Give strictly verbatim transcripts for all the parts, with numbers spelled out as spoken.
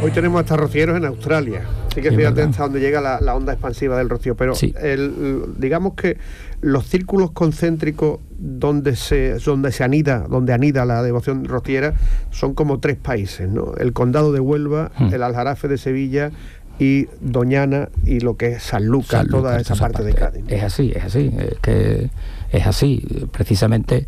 Hoy tenemos hasta rocieros en Australia. Así que sí, fíjate hasta dónde llega la, la onda expansiva del rocío. Pero sí. el, digamos que los círculos concéntricos donde se donde se anida, donde anida la devoción rociera, son como tres países, ¿no? El condado de Huelva, hmm. el Aljarafe de Sevilla y Doñana y lo que es Sanlúcar, San toda esa parte, parte de Cádiz, ¿no? Es así, es así, es que es así. Precisamente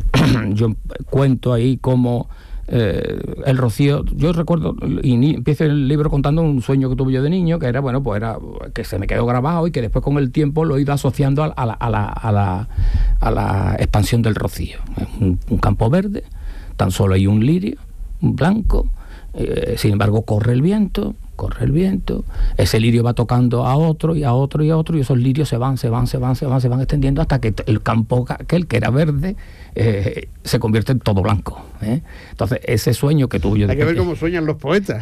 yo cuento ahí cómo eh, el rocío, yo recuerdo, y ni, empiezo el libro contando un sueño que tuve yo de niño, que era, bueno, pues era, que se me quedó grabado y que después con el tiempo lo he ido asociando a, a, la, a, la, a, la, a la expansión del rocío. Es un, un campo verde, tan solo hay un lirio, un blanco, eh, sin embargo corre el viento, corre el viento, ese lirio va tocando a otro y a otro y a otro, y esos lirios se van, se van, se van, se van, se van extendiendo hasta que el campo aquel que era verde eh, se convierte en todo blanco, ¿eh? Entonces ese sueño que tuve yo de hay que ver pequeño. cómo sueñan los poetas.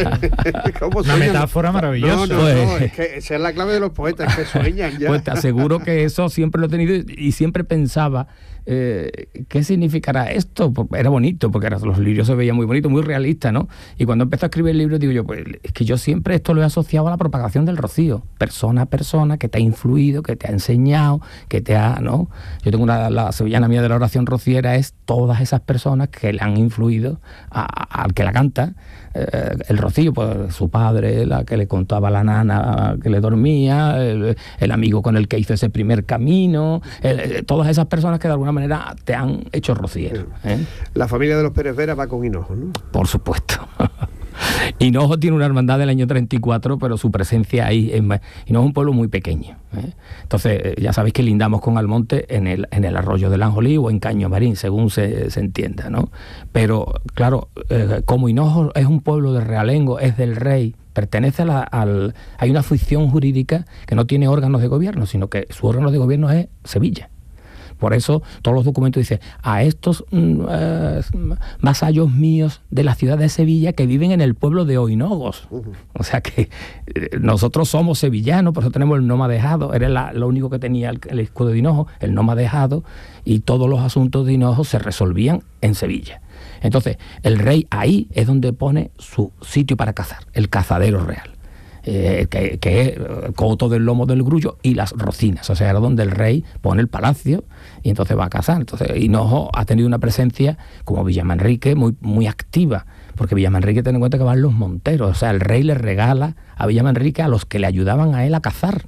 ¿Cómo Una sueñan? metáfora maravillosa. No, no, Pues, no, es que esa es la clave de los poetas, que sueñan ya. Pues te aseguro que eso siempre lo he tenido y siempre pensaba eh, ¿qué significará esto? Porque era bonito, porque era, los lirios se veían muy bonitos, muy realistas, ¿no? Y cuando empecé a escribir el libro digo yo, pues es que yo siempre esto lo he asociado a la propagación del rocío, persona a persona, que te ha influido, que te ha enseñado, que te ha, ¿no? Yo tengo una, la sevillana mía de la oración rociera es todas esas personas que le han influido al que la canta. Eh, el rocío, pues su padre, la que le contaba a la nana que le dormía, el, el amigo con el que hizo ese primer camino, el, todas esas personas que de alguna manera te han hecho rociero, ¿eh? La familia de los Pérez Vera va con Hinojo, ¿no? Por supuesto. Hinojo tiene una hermandad del año treinta y cuatro, pero su presencia ahí es más. Hinojo es un pueblo muy pequeño, ¿eh? Entonces ya sabéis que lindamos con Almonte en el, en el arroyo del Anjolí o en Caño Marín, según se, se entienda, ¿no? Pero claro, eh, como Hinojo es un pueblo de realengo, es del rey, pertenece a la, al... hay una ficción jurídica que no tiene órganos de gobierno, sino que su órgano de gobierno es Sevilla. Por eso todos los documentos dicen a estos uh, vasallos míos de la ciudad de Sevilla que viven en el pueblo de Oinogos. Uh-huh. O sea que eh, nosotros somos sevillanos, por eso tenemos el nomadejado. Era la, lo único que tenía el, el escudo de Hinojo, el nomadejado, y todos los asuntos de Hinojo se resolvían en Sevilla. Entonces el rey ahí es donde pone su sitio para cazar, el cazadero real. Eh, que, que es Coto del Lomo del Grullo y las Rocinas, o sea, era donde el rey pone el palacio y entonces va a cazar. Entonces Hinojo ha tenido una presencia como Villamanrique muy, muy activa, porque Villamanrique, ten en cuenta que van los monteros, o sea, el rey le regala a Villamanrique a los que le ayudaban a él a cazar,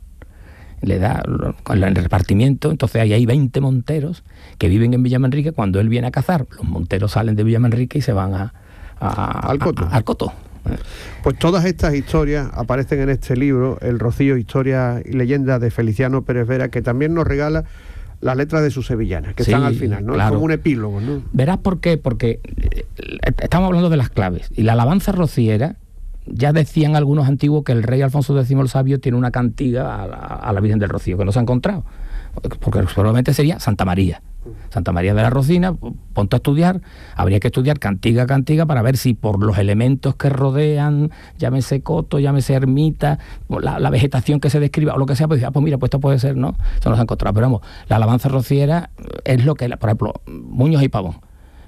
le da con el repartimiento. Entonces ahí hay veinte monteros que viven en Villamanrique. Cuando él viene a cazar, los monteros salen de Villamanrique y se van a, a, al Coto. A, a, al Coto. Pues todas estas historias aparecen en este libro, El Rocío, historia y leyenda de Feliciano Pérez Vera, que también nos regala las letras de sus sevillanas, que sí, están al final, ¿no? Claro. Es como un epílogo, ¿no? Verás por qué, porque estamos hablando de las claves, y la alabanza rociera, ya decían algunos antiguos que el rey Alfonso X el Sabio tiene una cantiga a la, a la Virgen del Rocío, que no se ha encontrado, porque probablemente sería Santa María. Santa María de la Rocina, ponte a estudiar, habría que estudiar cantiga a cantiga para ver si por los elementos que rodean, llámese coto, llámese ermita, la, la vegetación que se describa o lo que sea, pues, ah, pues mira, pues esto puede ser, ¿no? Eso no se ha encontrado, pero vamos, la alabanza rociera es lo que, por ejemplo, Muñoz y Pavón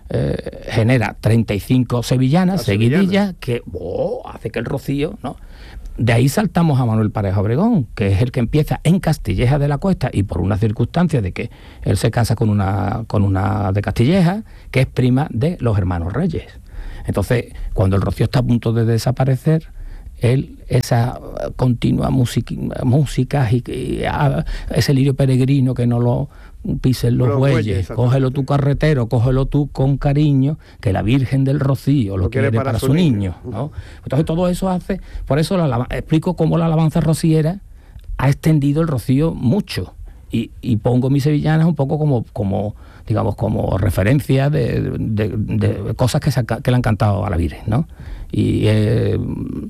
eh, genera treinta y cinco sevillanas, seguidillas, que oh, hace que el rocío, ¿no? De ahí saltamos a Manuel Pareja Obregón, que es el que empieza en Castilleja de la Cuesta, y por una circunstancia de que él se casa con una, con una de Castilleja, que es prima de los hermanos Reyes. Entonces, cuando el rocío está a punto de desaparecer, él, esa continua música, música y, y a, ese lirio peregrino que no lo pisen los, los bueyes, bueyes cógelo tu carretero, cógelo tú con cariño, que la Virgen del Rocío lo, lo quiere, quiere para, para su niño, niño, ¿no? Entonces todo eso hace, por eso la, explico cómo la alabanza rociera ha extendido el rocío mucho, y, y pongo mis sevillanas un poco como, como digamos, como referencia de, de, de cosas que, se, que le han cantado a la Virgen, ¿no? Y eh,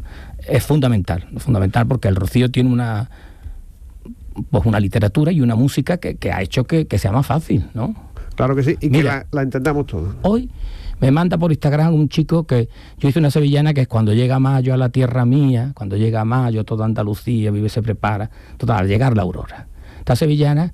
es fundamental, es fundamental porque el rocío tiene una pues una literatura y una música que, que ha hecho que, que sea más fácil, ¿no? Claro que sí, y Mira, que la, la entendamos todos. Hoy me manda por Instagram un chico que yo hice una sevillana que es cuando llega mayo a la tierra mía, cuando llega mayo toda Andalucía vive, se prepara, total, al llegar la aurora. Esta sevillana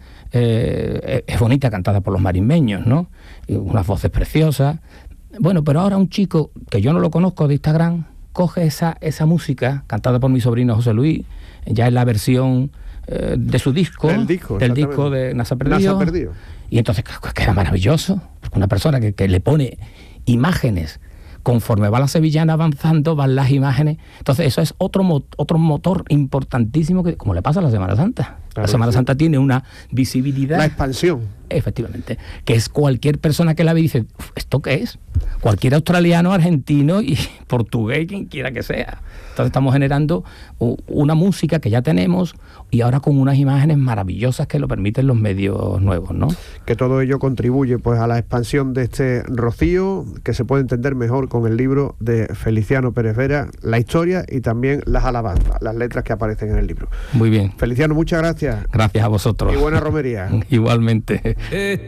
eh, es bonita, cantada por los marismeños, ¿no? Y unas voces preciosas. Bueno, pero ahora un chico que yo no lo conozco de Instagram coge esa, esa música cantada por mi sobrino José Luis, ya en la versión eh, de su disco, del disco, del disco de Nasa Perdido, Perdido. Y entonces queda maravilloso, porque una persona que, que le pone imágenes, conforme va la sevillana avanzando, van las imágenes. Entonces eso es otro, mo- otro motor importantísimo, que como le pasa a la Semana Santa. Claro, la Semana sí. Santa tiene una visibilidad. La expansión. Efectivamente. Que es cualquier persona que la ve y dice, ¿esto qué es? Cualquier australiano, argentino y portugués, quien quiera que sea. Entonces estamos generando una música que ya tenemos y ahora con unas imágenes maravillosas que lo permiten los medios nuevos, ¿no? Que todo ello contribuye pues a la expansión de este rocío, que se puede entender mejor con el libro de Feliciano Pérez Vera, la historia y también las alabanzas, las letras que aparecen en el libro. Muy bien. Feliciano, muchas gracias. Gracias a vosotros. Y buena romería. Igualmente.